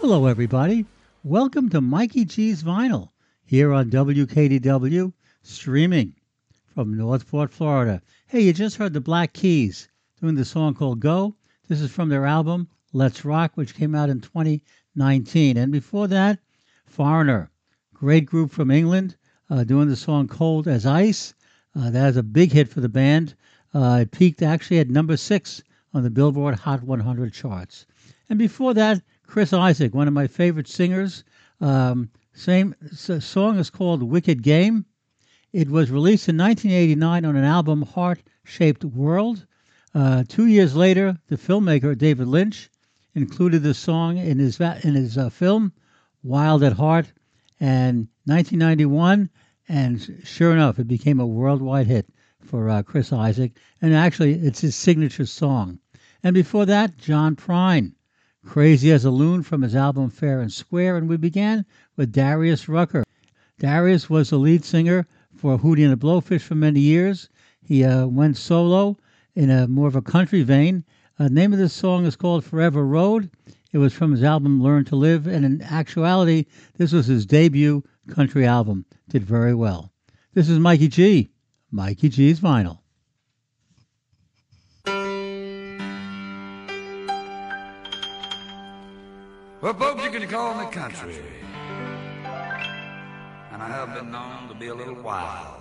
Hello, everybody. Welcome to Mikey G's Vinyl here on WKDW, streaming from Northport, Florida. Hey, you just heard the Black Keys doing the song called Go. This is from their album Let's Rock, which came out in 2019. And before that, Foreigner, great group from England, doing the song Cold as Ice. That is a big hit for the band. It peaked actually at number 6 on the Billboard Hot 100 charts. And before that, Chris Isaak, one of my favorite singers. Song is called Wicked Game. It was released in 1989 on an album, Heart-Shaped World. 2 years later, the filmmaker David Lynch included the song in his film, Wild at Heart, and 1991, and sure enough, it became a worldwide hit for Chris Isaak, and actually, it's his signature song. And before that, John Prine, Crazy as a Loon from his album Fair and Square, and we began with Darius Rucker. Darius was the lead singer for Hootie and the Blowfish for many years. He went solo in a more of a country vein. The name of this song is called Forever Road. It was from his album Learn to Live, and in actuality, this was his debut country album. Did very well. This is Mikey G. Mikey G's Vinyl. Well, folks, you can call me country, and I have been known to be a little wild,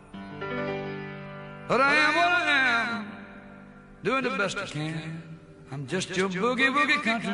but I am what I am, doing the best I can. I'm just your boogie woogie country